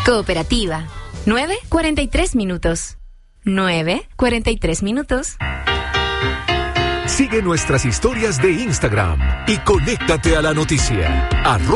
Cooperativa. 9:43 minutos. 9:43 minutos. Sigue nuestras historias de Instagram y conéctate a la noticia.